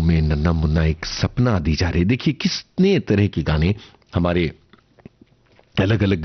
में नन्ना मुन्ना एक सपना दी जा रही है। देखिए कितने तरह के गाने हमारे अलग अलग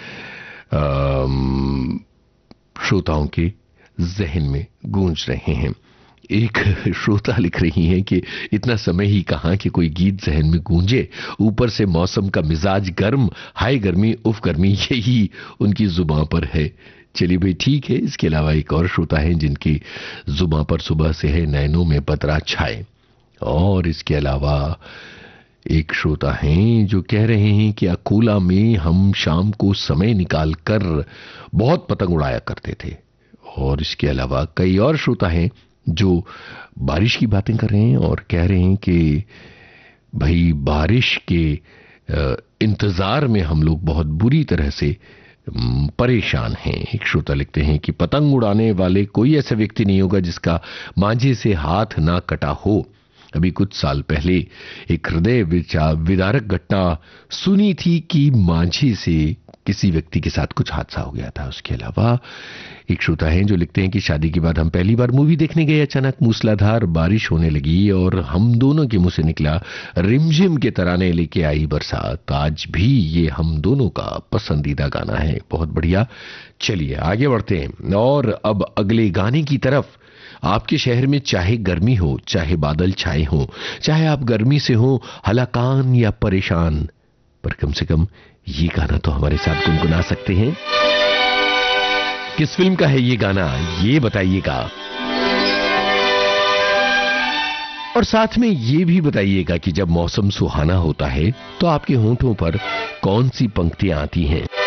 श्रोताओं के जहन में गूंज रहे हैं। एक श्रोता लिख रही हैं कि इतना समय ही कहां कि कोई गीत जहन में गूंजे, ऊपर से मौसम का मिजाज गर्म, हाय गर्मी उफ गर्मी, यही उनकी जुबान पर है। चलिए भाई ठीक है। इसके अलावा एक और श्रोता है जिनकी जुबान पर सुबह से है नैनों में बदरा छाए। और इसके अलावा एक श्रोता हैं जो कह रहे हैं कि अकोला में हम शाम को समय निकाल कर बहुत पतंग उड़ाया करते थे। और इसके अलावा कई और श्रोता हैं जो बारिश की बातें कर रहे हैं और कह रहे हैं कि भाई बारिश के इंतजार में हम लोग बहुत बुरी तरह से परेशान हैं। एक श्रोता लिखते हैं कि पतंग उड़ाने वाले कोई ऐसा व्यक्ति नहीं होगा जिसका मांझे से हाथ ना कटा हो। अभी कुछ साल पहले एक हृदय विदारक घटना सुनी थी कि मांझे से किसी व्यक्ति के साथ कुछ हादसा हो गया था। उसके अलावा एक श्रोता हैं जो लिखते हैं कि शादी के बाद हम पहली बार मूवी देखने गए, अचानक मूसलाधार बारिश होने लगी और हम दोनों के मुंह से निकला रिमझिम के तराने लेके आई बरसात। आज भी ये हम दोनों का पसंदीदा गाना है। बहुत बढ़िया। चलिए आगे बढ़ते हैं और अब अगले गाने की तरफ। आपके शहर में चाहे गर्मी हो, चाहे बादल छाए हो, चाहे आप गर्मी से हो हलाकान या परेशान, पर कम से कम ये गाना तो हमारे साथ गुनगुना सकते हैं। किस फिल्म का है ये गाना, ये बताइएगा। और साथ में ये भी बताइएगा कि जब मौसम सुहाना होता है तो आपके होंठों पर कौन सी पंक्तियां आती हैं।